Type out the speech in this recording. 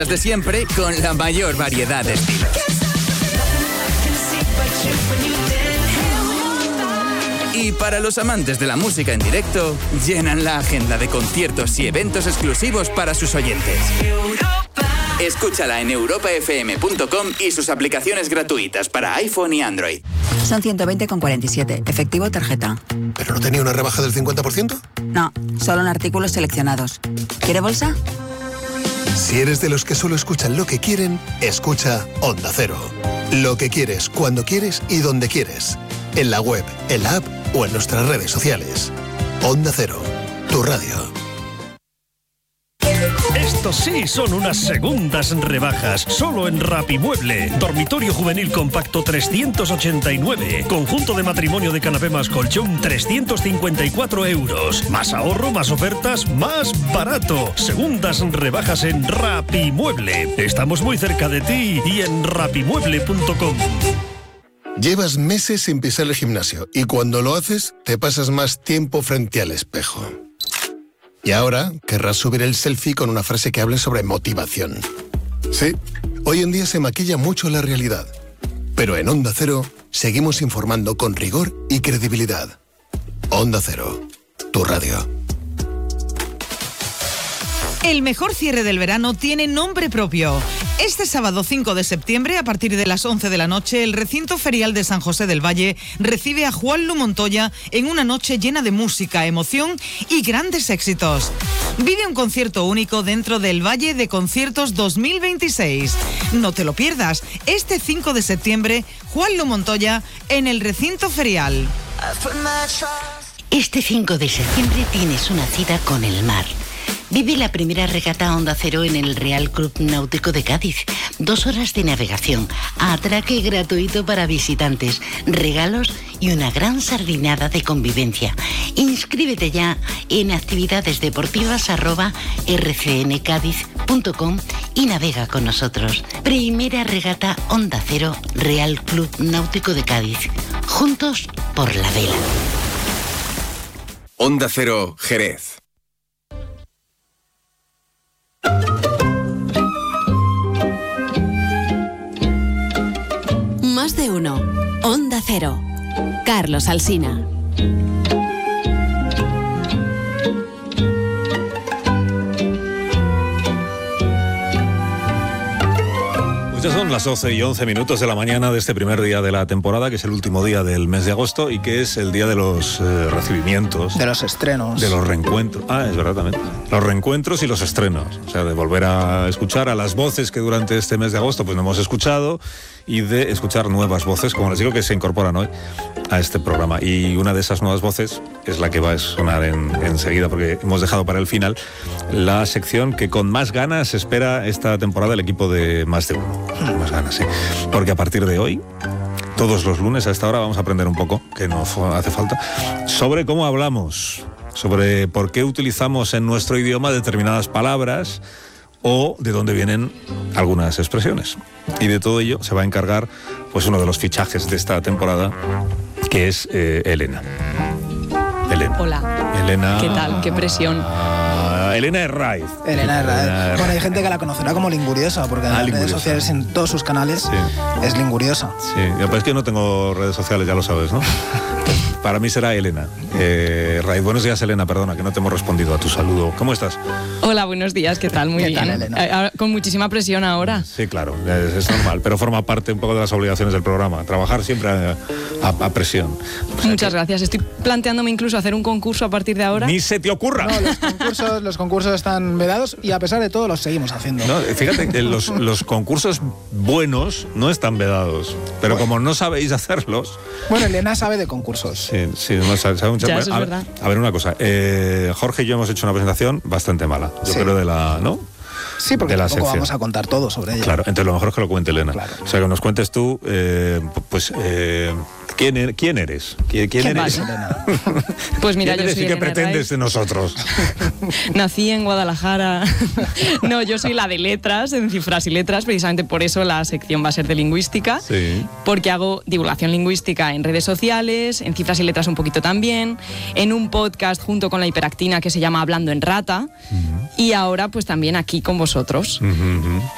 de siempre con la mayor variedad de estilos. Y para los amantes de la música en directo, llenan la agenda de conciertos y eventos exclusivos para sus oyentes. Escúchala en europafm.com y sus aplicaciones gratuitas para iPhone y Android. Son 120,47, efectivo o tarjeta. ¿Pero no tenía una rebaja del 50%? No, solo en artículos seleccionados. ¿Quiere bolsa? Si eres de los que solo escuchan lo que quieren, escucha Onda Cero. Lo que quieres, cuando quieres y donde quieres. En la web, en la app o en nuestras redes sociales. Onda Cero, tu radio. Estos sí son unas segundas rebajas. Solo en Rapimueble. Dormitorio juvenil compacto 389. Conjunto de matrimonio de canapé más colchón 354 euros. Más ahorro, más ofertas, más barato. Segundas rebajas en Rapimueble. Estamos muy cerca de ti y en rapimueble.com. Llevas meses sin pisar el gimnasio y cuando lo haces te pasas más tiempo frente al espejo. Y ahora querrás subir el selfie con una frase que hable sobre motivación. Sí, hoy en día se maquilla mucho la realidad. Pero en Onda Cero seguimos informando con rigor y credibilidad. Onda Cero, tu radio. El mejor cierre del verano tiene nombre propio. Este sábado 5 de septiembre, a partir de las 11 de la noche, el recinto ferial de San José del Valle recibe a Juanlu Montoya en una noche llena de música, emoción y grandes éxitos. Vive un concierto único dentro del Valle de Conciertos 2026. No te lo pierdas. Este 5 de septiembre, Juanlu Montoya en el recinto ferial. Este 5 de septiembre tienes una cita con el mar. Vive la primera regata Onda Cero en el Real Club Náutico de Cádiz. 2 horas de navegación, atraque gratuito para visitantes, regalos y una gran sardinada de convivencia. Inscríbete ya en actividades_rcncadiz.com y navega con nosotros. Primera regata Onda Cero Real Club Náutico de Cádiz. Juntos por la vela. Onda Cero, Jerez. Más de uno. Onda Cero. Carlos Alsina. Ya son las 12:11 de la mañana de este primer día de la temporada, que es el último día del mes de agosto y que es el día de los recibimientos. De los estrenos. De los reencuentros. Ah, es verdad también. Los reencuentros y los estrenos. O sea, de volver a escuchar a las voces que durante este mes de agosto pues no hemos escuchado y de escuchar nuevas voces, como les digo, que se incorporan hoy a este programa. Y una de esas nuevas voces es la que va a sonar enseguida, porque hemos dejado para el final la sección que con más ganas espera esta temporada el equipo de Más de Uno. Más ganas, sí. Porque a partir de hoy, todos los lunes a esta hora, vamos a aprender un poco, que no hace falta, sobre cómo hablamos, sobre por qué utilizamos en nuestro idioma determinadas palabras o de dónde vienen algunas expresiones. Y de todo ello se va a encargar pues uno de los fichajes de esta temporada, que es Elena. Hola. Elena. ¿Qué tal? Qué presión. Elena Herraiz. Elena Herraiz. Bueno, hay gente que la conocerá como Linguriosa, porque en las redes sociales, en todos sus canales, es Linguriosa. Sí, pero es que no tengo redes sociales, ya lo sabes, ¿no? Para mí será Elena. Herraiz. Buenos días, Elena, perdona, que no te hemos respondido a tu saludo. ¿Cómo estás? Hola, buenos días, ¿qué tal? Muy ¿Qué bien. tal, Elena? Con muchísima presión ahora. Sí, claro, es normal, pero forma parte un poco de las obligaciones del programa, trabajar siempre a presión. O sea, muchas gracias. Estoy planteándome incluso hacer un concurso a partir de ahora. ¡Ni se te ocurra! No, los concursos están vedados y a pesar de todo los seguimos haciendo. No, fíjate que los concursos buenos no están vedados, pero como no sabéis hacerlos... Bueno, Elena sabe de concursos. Sí, no sabe mucho. Ya, eso es verdad. A ver, una cosa, Jorge y yo hemos hecho una presentación bastante mala, yo creo de la... ¿no? Sí, porque de la tampoco sección. vamos a contar todo sobre ella. Claro, entonces lo mejor es que lo cuente Elena. Claro. O sea, que nos cuentes tú, ¿quién eres? ¿Quién eres? Elena? Pues mira, ¿Quién yo eres soy y qué Elena pretendes Herraiz. de nosotros? Nací en Guadalajara. No, yo soy la de letras, en cifras y letras, precisamente por eso la sección va a ser de lingüística. Sí. Porque hago divulgación lingüística en redes sociales, en cifras y letras un poquito también, en un podcast junto con la hiperactina que se llama Hablando en Rata, y ahora pues también aquí con vosotros.